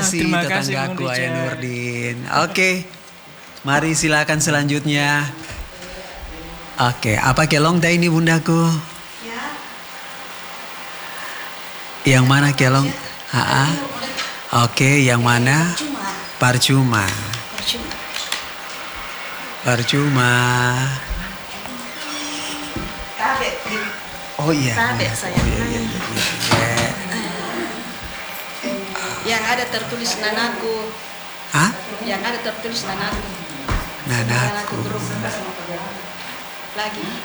kasih terima kasih, tetanggaku Bung Ayah Richard. Nurdin. Oke, mari silakan selanjutnya. Oke, apa kelong teh ini bundaku? Yang mana kelong? Oke, yang mana? Percuma. Percuma. Oh iya. Tabe saya. Oh iya. Yang ada tertulis nanaku. Hah? Yang ada tertulis nanaku. Nanaku. Nanaku grup. Lagi.